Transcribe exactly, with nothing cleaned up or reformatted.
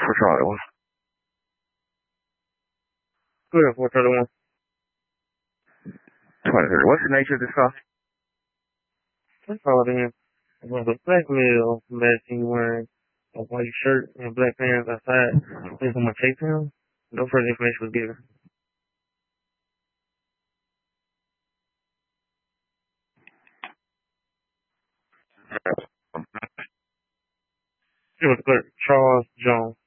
for Charlie one. Go ahead for Charlie one. twenty-three. What's the nature of this car? That's all then. It was a black male matching wearing a white shirt and black pants outside. There's someone chasing him. No further information was given. It was clerk Charles Jones.